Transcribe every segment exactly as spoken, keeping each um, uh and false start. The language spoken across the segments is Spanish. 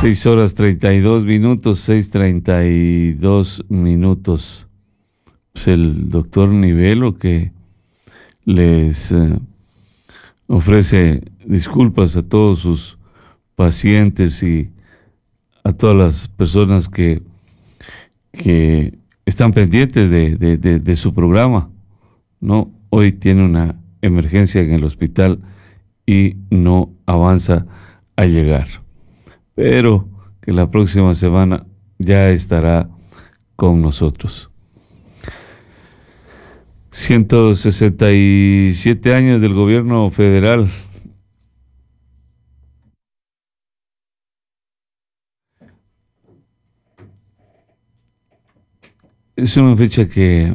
Seis horas treinta y dos minutos, seis treinta y dos minutos. Pues el doctor Nivelo que les eh, ofrece disculpas a todos sus pacientes y a todas las personas que, que están pendientes de, de, de, de su programa, ¿no? Hoy tiene una emergencia en el hospital y no avanza a llegar. Pero que la próxima semana ya estará con nosotros. ciento sesenta y siete años del gobierno federal. Es una fecha que,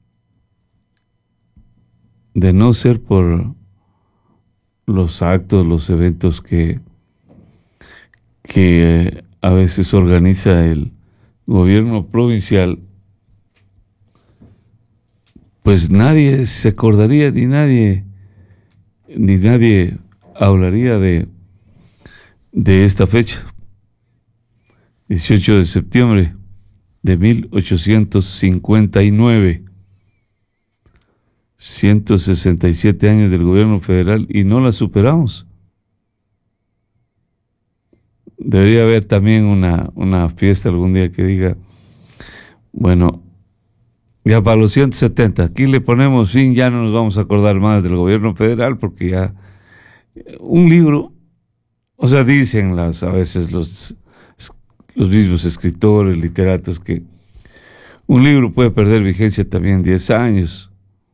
de no ser por los actos, los eventos que, que a veces organiza el gobierno provincial, pues nadie se acordaría, ni nadie, ni nadie hablaría de, de esta fecha. dieciocho de septiembre de mil ochocientos cincuenta y nueve. ciento sesenta y siete años del gobierno federal y no la superamos. Debería haber también una, una fiesta algún día que diga, bueno, ya para los ciento setenta, aquí le ponemos fin, ya no nos vamos a acordar más del gobierno federal porque ya un libro, o sea, dicen las, a veces los, los mismos escritores, literatos, que un libro puede perder vigencia también diez años.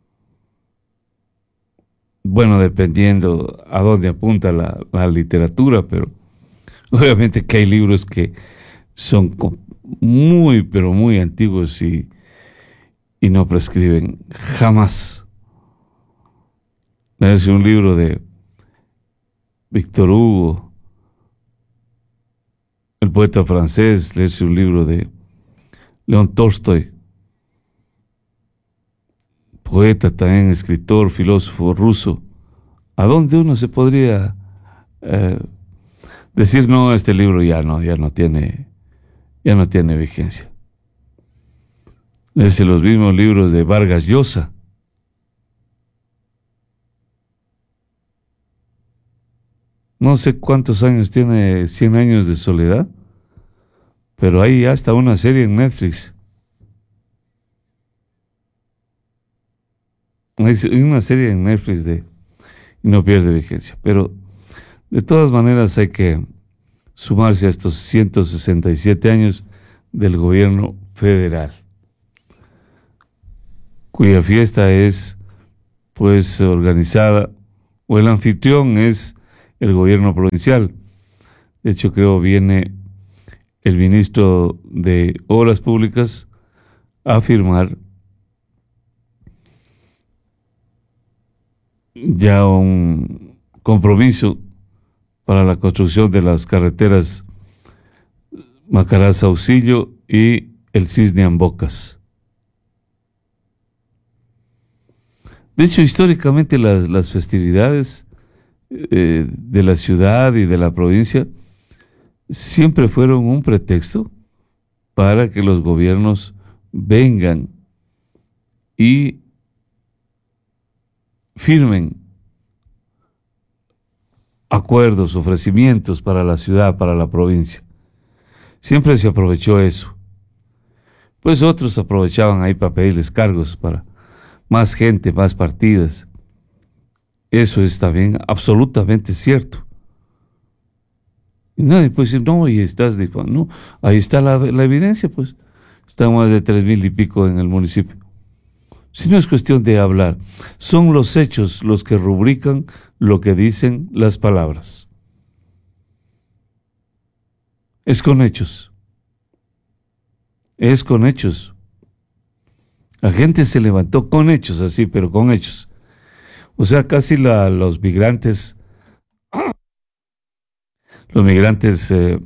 Bueno, dependiendo a dónde apunta la, la literatura, pero obviamente que hay libros que son muy, pero muy antiguos y, y no prescriben jamás. Leerse un libro de Víctor Hugo, el poeta francés, leerse un libro de León Tolstoy, poeta también, escritor, filósofo ruso. ¿A dónde uno se podría eh, decir no, este libro ya no, ya no tiene, ya no tiene vigencia? Leerse los mismos libros de Vargas Llosa. No sé cuántos años tiene Cien años de soledad, pero hay hasta una serie en Netflix. Hay una serie en Netflix de y no pierde vigencia, pero de todas maneras hay que sumarse a estos ciento sesenta y siete años del gobierno federal, cuya fiesta es pues organizada, o el anfitrión es el gobierno provincial. De hecho, creo viene el ministro de Obras Públicas a firmar ya un compromiso para la construcción de las carreteras Macará-Saucillo y el Cisne Ambocas. De hecho, históricamente las, las festividades eh, de la ciudad y de la provincia siempre fueron un pretexto para que los gobiernos vengan y firmen acuerdos, ofrecimientos para la ciudad, para la provincia. Siempre se aprovechó eso. Pues otros aprovechaban ahí para pedirles cargos, para más gente, más partidas. Eso es también absolutamente cierto. Y nadie puede decir, no, y estás difamando. No, ahí está la, la evidencia, pues. Están más de tres mil y pico en el municipio. Si no es cuestión de hablar, son los hechos los que rubrican lo que dicen las palabras. Es con hechos. Es con hechos. La gente se levantó con hechos, así, pero con hechos. O sea, casi la, los migrantes, los migrantes eh,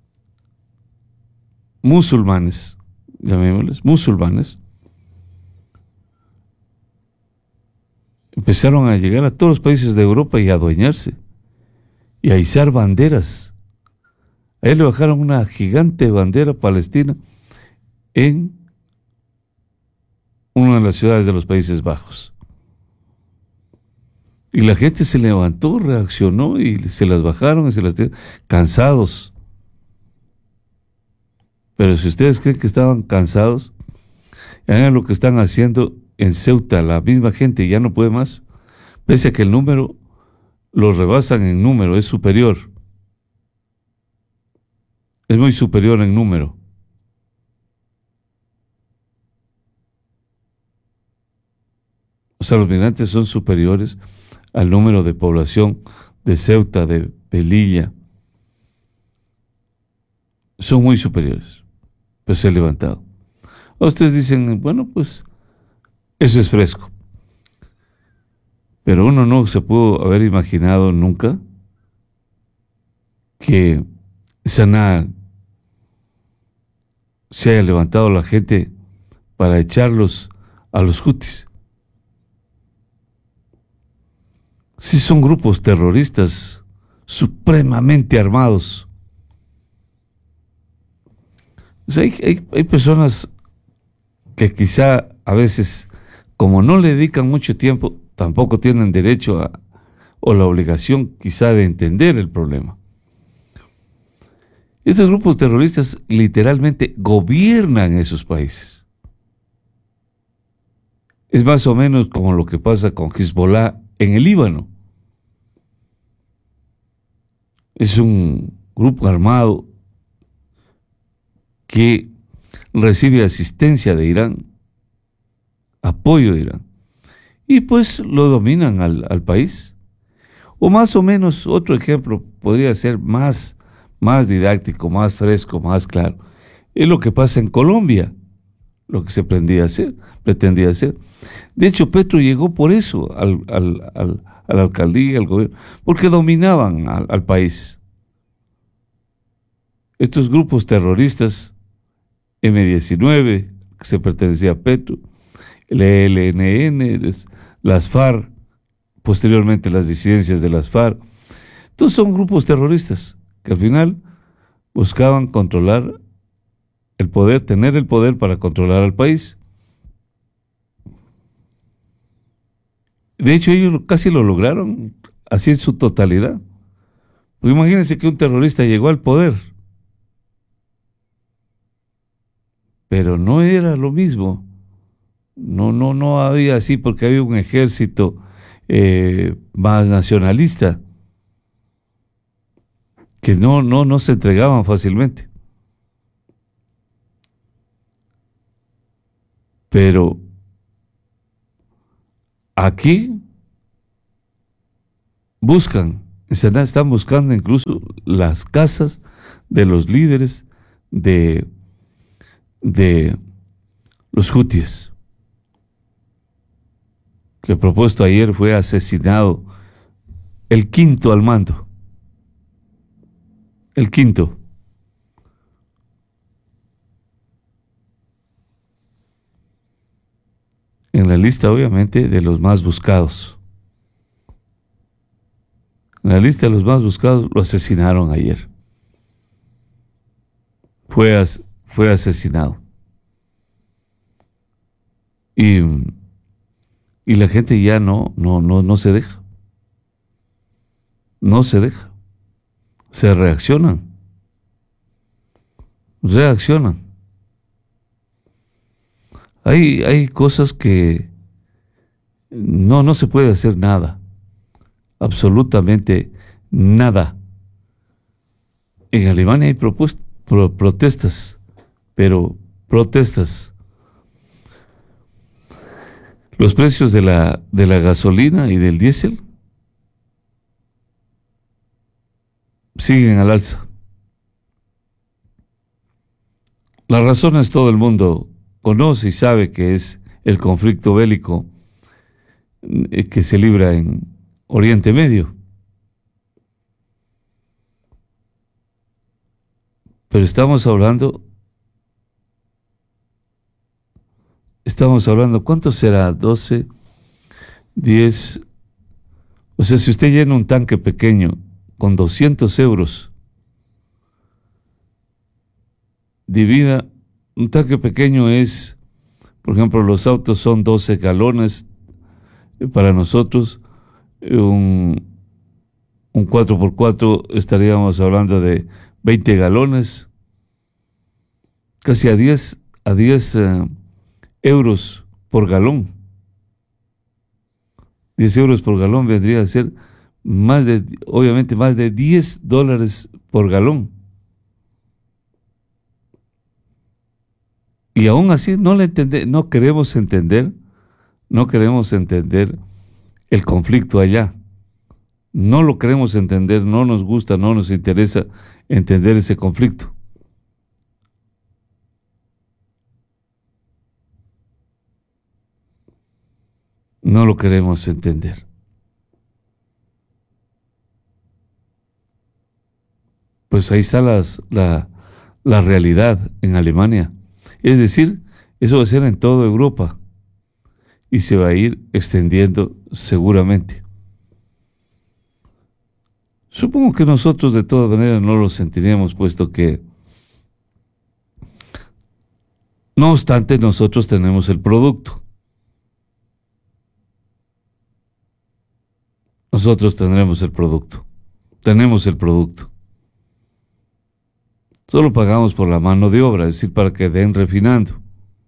musulmanes, llamémosles, musulmanes, empezaron a llegar a todos los países de Europa y a adueñarse y a izar banderas A él le bajaron una gigante bandera palestina en una de las ciudades de los Países Bajos. Y la gente se levantó, reaccionó y se las bajaron y se las tiraron, cansados. Pero si ustedes creen que estaban cansados, hagan lo que están haciendo en Ceuta, la misma gente ya no puede más, pese a que el número los rebasan en número, es superior. Es muy superior en número. O sea, los migrantes son superiores al número de población de Ceuta, de Melilla. Son muy superiores. Pero se han levantado. Ustedes dicen, bueno, pues eso es fresco. Pero uno no se pudo haber imaginado nunca que Saná se haya levantado la gente para echarlos a los hutis. Sí, son grupos terroristas supremamente armados. O sea, hay, hay, hay personas que quizá a veces, como no le dedican mucho tiempo, tampoco tienen derecho a, o la obligación quizá de entender el problema. Estos grupos terroristas literalmente gobiernan esos países. Es más o menos como lo que pasa con Hezbollah en el Líbano. Es un grupo armado que recibe asistencia de Irán, apoyo de Irán, y pues lo dominan al, al país. O más o menos, otro ejemplo podría ser más, más didáctico, más fresco, más claro. Es lo que pasa en Colombia, lo que se pretendía hacer. pretendía hacer. De hecho, Petro llegó por eso al, al, al, a la alcaldía, al gobierno, porque dominaban al, al país. Estos grupos terroristas, eme diecinueve, que se pertenecía a Petro, el e ele ene ene, las FARC, posteriormente las disidencias de las FARC, todos son grupos terroristas que al final buscaban controlar el poder, tener el poder para controlar al país. De hecho, ellos casi lo lograron, así en su totalidad. Pues imagínense que un terrorista llegó al poder, pero no era lo mismo. No, no, no había así, porque había un ejército eh, más nacionalista que no, no, no se entregaban fácilmente. Pero aquí buscan, están buscando incluso las casas de los líderes de, de los hutíes, que propuesto ayer fue asesinado el quinto al mando. El quinto. En la lista, obviamente, de los más buscados. En la lista de los más buscados lo asesinaron ayer. Fue, as, fue asesinado. Y, y la gente ya no, no, no, no se deja. No se deja. Se reaccionan. Reaccionan. Hay, hay cosas que no, no se puede hacer nada. Absolutamente nada. En Alemania hay propuestas, pro, protestas, pero protestas. Los precios de la, de la gasolina y del diésel siguen al alza. Las razones todo el mundo conoce y sabe que es el conflicto bélico que se libra en Oriente Medio. Pero estamos hablando, estamos hablando, ¿cuánto será? doce, diez, o sea, si usted llena un tanque pequeño con doscientos euros, divida, un tanque pequeño es, por ejemplo, los autos son doce galones para nosotros, un, un cuatro por cuatro estaríamos hablando de veinte galones, casi a diez, a diez uh, euros por galón. diez euros por galón vendría a ser más de, obviamente, más de diez dólares por galón. Y aún así no le entende, no queremos entender, no queremos entender el conflicto allá. No lo queremos entender, no nos gusta, no nos interesa entender ese conflicto. No lo queremos entender. Pues ahí está las, la, la realidad en Alemania. Es decir, eso va a ser en toda Europa y se va a ir extendiendo seguramente. Supongo que nosotros de todas maneras no lo sentiríamos, puesto que, no obstante, nosotros tenemos el producto. Nosotros tendremos el producto. Tenemos el producto. Solo pagamos por la mano de obra, es decir, para que den refinando.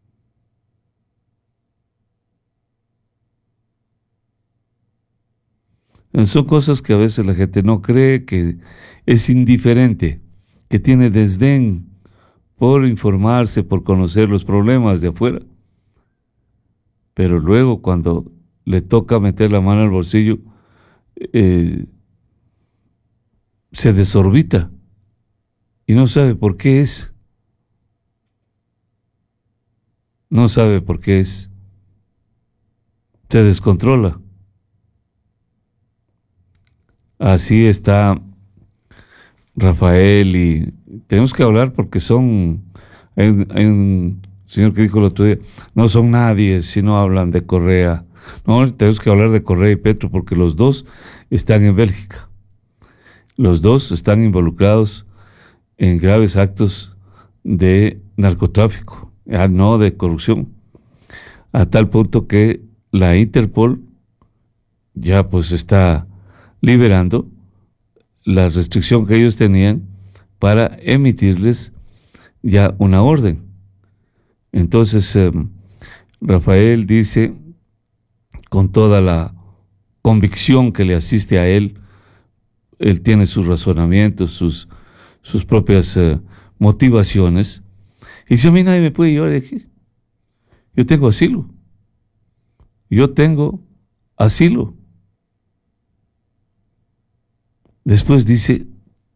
Son cosas que a veces la gente no cree, que es indiferente, que tiene desdén por informarse, por conocer los problemas de afuera. Pero luego cuando le toca meter la mano al bolsillo, eh, se desorbita y no sabe por qué es. No sabe por qué es. Se descontrola. Así está Rafael y tenemos que hablar porque son, hay un, hay un señor que dijo el otro día, no son nadie si no hablan de Correa. No, tenemos que hablar de Correa y Petro porque los dos están en Bélgica. Los dos están involucrados en graves actos de narcotráfico, ya no de corrupción, a tal punto que la Interpol ya pues está liberando la restricción que ellos tenían para emitirles ya una orden. Entonces, eh, Rafael dice, con toda la convicción que le asiste a él, él tiene sus razonamientos, sus, sus propias eh, motivaciones, y dice, a mí nadie me puede llevar de aquí. Yo tengo asilo. Yo tengo asilo. Después dice,